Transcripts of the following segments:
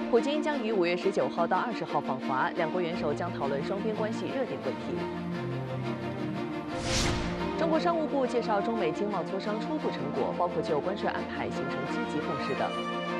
普京将于5月19号到20号访华，两国元首将讨论双边关系热点问题。中国商务部介绍中美经贸磋商初步成果，包括就关税安排形成积极共识等。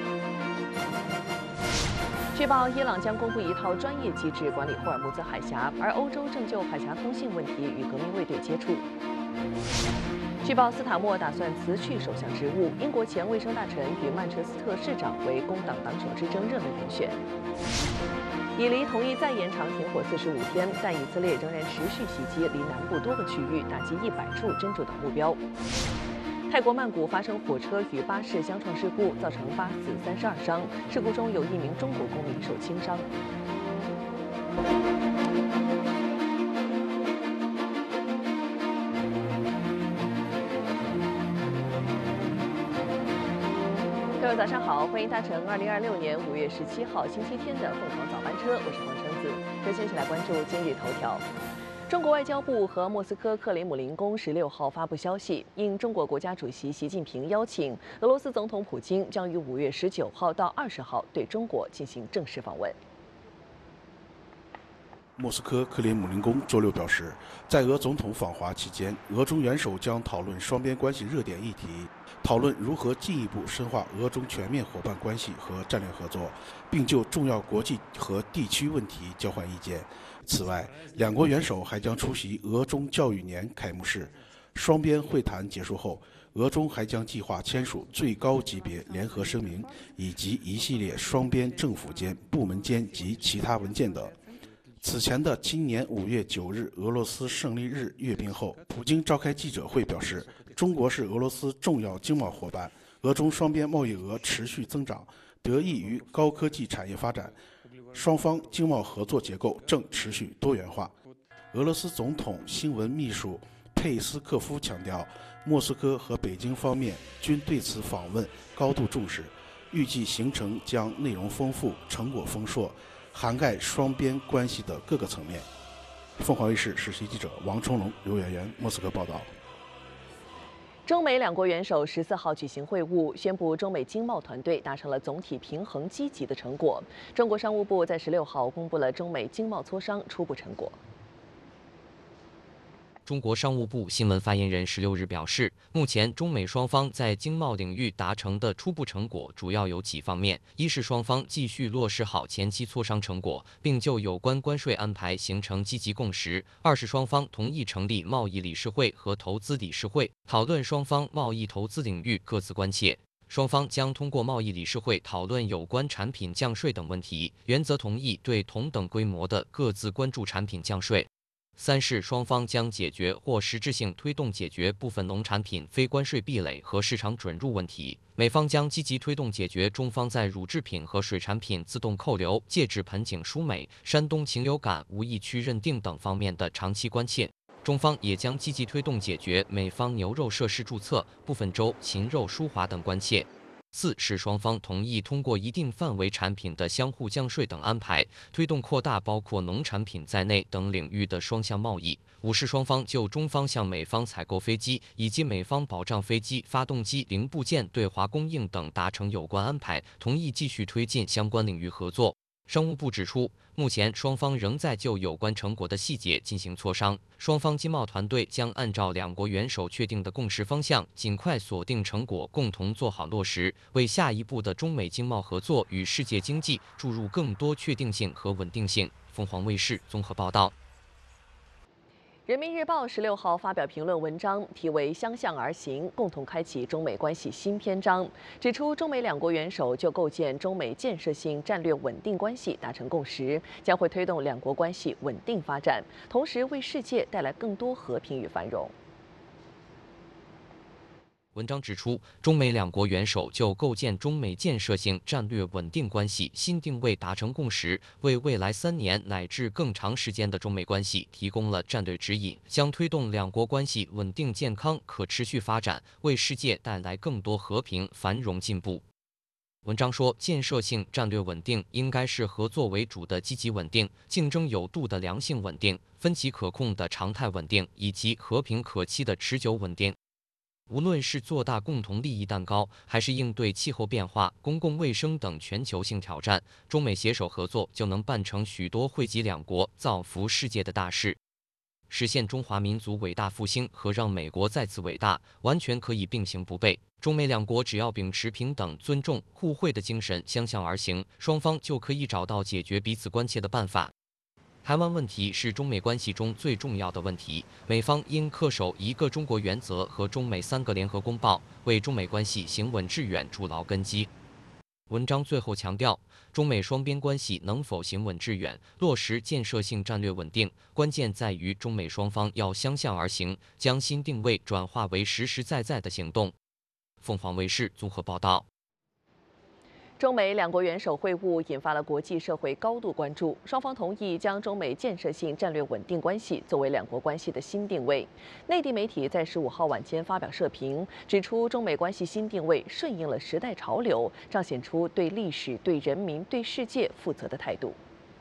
据报，伊朗将公布一套专业机制管理霍尔木兹海峡，而欧洲正就海峡通信问题与革命卫队接触。据报，斯塔默打算辞去首相职务，英国前卫生大臣与曼彻斯特市长为工党党首之争热门人选。以黎同意再延长停火45天，但以色列仍然持续袭击黎南部多个区域，打击100处真主党目标。泰国曼谷发生火车与巴士相撞事故，造成8死32伤，事故中有1名中国公民受轻伤。各位早上好，欢迎搭乘2026年5月17号星期天的凤凰早班车，我是黄橙子。首先一起来关注今日头条。中国外交部和莫斯科克里姆林宫16号发布消息，应中国国家主席习近平邀请，俄罗斯总统普京将于5月19号到20号对中国进行正式访问。 莫斯科克里姆林宫周六表示，在俄总统访华期间，俄中元首将讨论双边关系热点议题，讨论如何进一步深化俄中全面伙伴关系和战略合作，并就重要国际和地区问题交换意见。此外，两国元首还将出席俄中教育年开幕式。双边会谈结束后，俄中还将计划签署最高级别联合声明，以及一系列双边政府间、部门间及其他文件等。此前的今年5月9日俄罗斯胜利日阅兵后，普京召开记者会表示，中国是俄罗斯重要经贸伙伴，俄中双边贸易额持续增长，得益于高科技产业发展，双方经贸合作结构正持续多元化。俄罗斯总统新闻秘书佩斯科夫强调，莫斯科和北京方面均对此访问高度重视，预计行程将内容丰富、成果丰硕，涵盖双边关系的各个层面。凤凰卫视实习记者王冲龙、刘媛媛莫斯科报道。 中美两国元首14号举行会晤，宣布中美经贸团队达成了总体平衡积极的成果。中国商务部在16号公布了中美经贸磋商初步成果。 中国商务部新闻发言人16日表示，目前中美双方在经贸领域达成的初步成果主要有几方面：一是双方继续落实好前期磋商成果，并就有关关税安排形成积极共识；二是双方同意成立贸易理事会和投资理事会，讨论双方贸易投资领域各自关切。双方将通过贸易理事会讨论有关产品降税等问题，原则同意对同等规模的各自关注产品降税。三是双方将解决或实质性推动解决部分农产品非关税壁垒和市场准入问题。美方将积极推动解决中方在乳制品和水产品自动扣留、戒指盆景输美、山东禽流感无疫区认定等方面的长期关切。中方也将积极推动解决美方牛肉设施注册、部分州禽肉输华等关切。四是双方同意通过一定范围产品的相互降税等安排，推动扩大包括农产品在内等领域的双向贸易。五是双方就中方向美方采购飞机以及美方保障飞机发动机零部件对华供应等达成有关安排，同意继续推进相关领域合作。商务部指出，目前双方仍在就有关成果的细节进行磋商，双方经贸团队将按照两国元首确定的共识方向，尽快锁定成果，共同做好落实，为下一步的中美经贸合作与世界经济注入更多确定性和稳定性。凤凰卫视综合报道。 人民日报16号发表评论文章，题为"相向而行，共同开启中美关系新篇章"，指出中美两国元首就构建中美建设性战略稳定关系达成共识，将会推动两国关系稳定发展，同时为世界带来更多和平与繁荣。 文章指出，中美两国元首就构建中美建设性战略稳定关系新定位达成共识，为未来3年乃至更长时间的中美关系提供了战略指引，将推动两国关系稳定、健康、可持续发展，为世界带来更多和平、繁荣、进步。文章说，建设性战略稳定应该是合作为主的积极稳定、竞争有度的良性稳定、分歧可控的常态稳定，以及和平可期的持久稳定。 无论是做大共同利益蛋糕，还是应对气候变化、公共卫生等全球性挑战，中美携手合作就能办成许多惠及两国、造福世界的大事。实现中华民族伟大复兴和让美国再次伟大，完全可以并行不悖。中美两国只要秉持平等、尊重、互惠的精神，相向而行，双方就可以找到解决彼此关切的办法。台湾问题是中美关系中最重要的问题，美方应恪守一个中国原则和中美3个联合公报，为中美关系行稳致远筑牢根基。文章最后强调，中美双边关系能否行稳致远，落实建设性战略稳定，关键在于中美双方要相向而行，将新定位转化为实实在在的行动。凤凰卫视综合报道。 中美两国元首会晤引发了国际社会高度关注，双方同意将中美建设性战略稳定关系作为两国关系的新定位。内地媒体在15号晚间发表社评，指出中美关系新定位顺应了时代潮流，彰显出对历史、对人民、对世界负责的态度。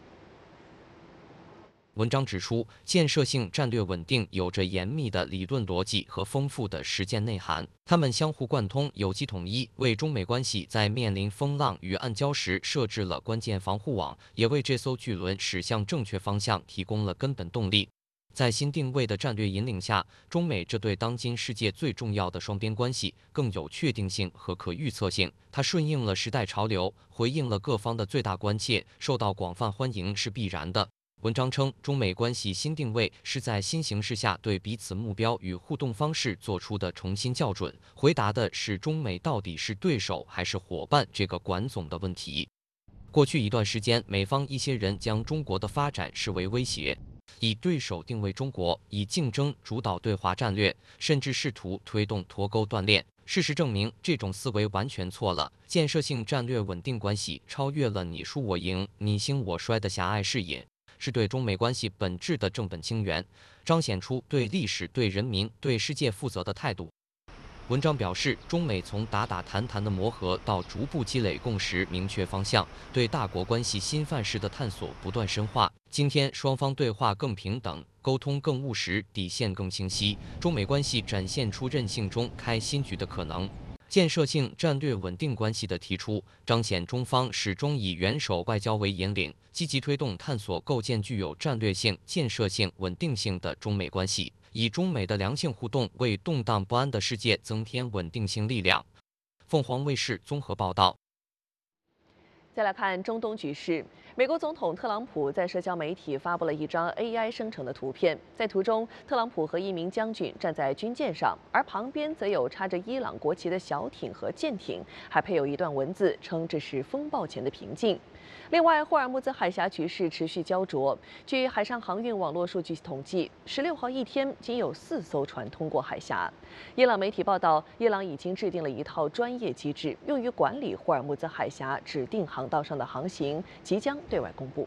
文章指出，建设性战略稳定有着严密的理论逻辑和丰富的实践内涵，它们相互贯通，有机统一，为中美关系在面临风浪与暗礁时设置了关键防护网，也为这艘巨轮驶向正确方向提供了根本动力。在新定位的战略引领下，中美这对当今世界最重要的双边关系更有确定性和可预测性。它顺应了时代潮流，回应了各方的最大关切，受到广泛欢迎是必然的。文章称，中美关系新定位是在新形势下对彼此目标与互动方式做出的重新校准，回答的是中美到底是对手还是伙伴这个管总的问题。过去一段时间，美方一些人将中国的发展视为威胁，以对手定位中国，以竞争主导对华战略，甚至试图推动脱钩断链。事实证明，这种思维完全错了。建设性战略稳定关系超越了你输我赢、你兴我衰的狭隘视野，是对中美关系本质的正本清源，彰显出对历史、对人民、对世界负责的态度。文章表示，中美从打打谈谈的磨合到逐步积累共识、明确方向，对大国关系新范式的探索不断深化。今天，双方对话更平等，沟通更务实，底线更清晰，中美关系展现出韧性中开新局的可能。建设性战略稳定关系的提出，彰显中方始终以元首外交为引领，积极推动探索构建具有战略性、建设性、稳定性的中美关系，以中美的良性互动为动荡不安的世界增添稳定性力量。凤凰卫视综合报道。 再来看中东局势，美国总统特朗普在社交媒体发布了一张 AI 生成的图片，在图中，特朗普和一名将军站在军舰上，而旁边则有插着伊朗国旗的小艇和舰艇，还配有一段文字，称这是风暴前的平静。另外，霍尔木兹海峡局势持续焦灼。据海上航运网络数据统计，16号一天仅有4艘船通过海峡。伊朗媒体报道，伊朗已经制定了一套专业机制，用于管理霍尔木兹海峡指定航道上的航行，即将对外公布。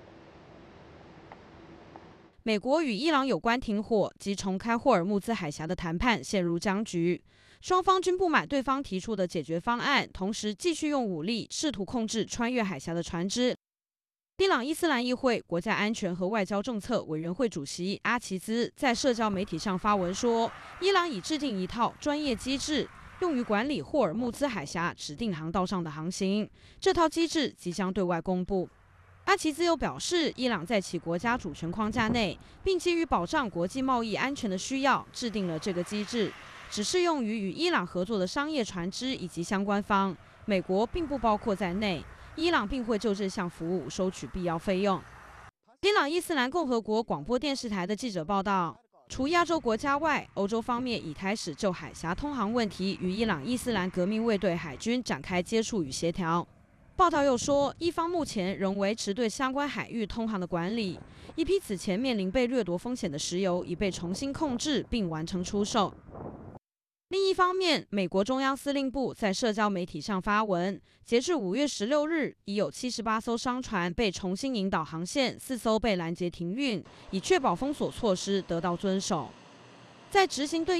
美国与伊朗有关停火及重开霍尔木兹海峡的谈判陷入僵局，双方均不满对方提出的解决方案，同时继续用武力试图控制穿越海峡的船只。伊朗伊斯兰议会国家安全和外交政策委员会主席阿齐兹在社交媒体上发文说，伊朗已制定一套专业机制，用于管理霍尔木兹海峡指定航道上的航行，这套机制即将对外公布。阿齐兹又表示，伊朗在其国家主权框架内，并基于保障国际贸易安全的需要，制定了这个机制，只适用于与伊朗合作的商业船只以及相关方，美国并不包括在内。伊朗并会就这项服务收取必要费用。伊朗伊斯兰共和国广播电视台的记者报道，除亚洲国家外，欧洲方面已开始就海峡通航问题与伊朗伊斯兰革命卫队海军展开接触与协调。报道又说，伊方目前仍维持对相关海域通航的管理，一批此前面临被掠夺风险的石油已被重新控制并完成出售。另一方面，美国中央司令部在社交媒体上发文，截至5月16日，已有78艘商船被重新引导航线，4艘被拦截停运，以确保封锁措施得到遵守。在执行对